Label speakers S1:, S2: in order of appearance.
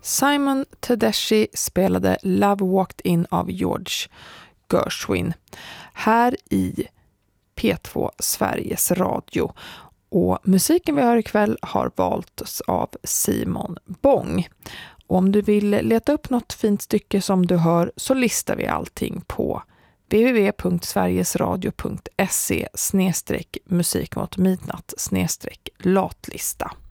S1: Simon Tedeschi spelade Love Walked In av George Gershwin här i P2 Sveriges Radio. Och musiken vi hör ikväll har valts av Simon Bång. Om du vill leta upp något fint stycke som du hör så listar vi allting på www.sverigesradio.se/musik mot midnatt/latlista.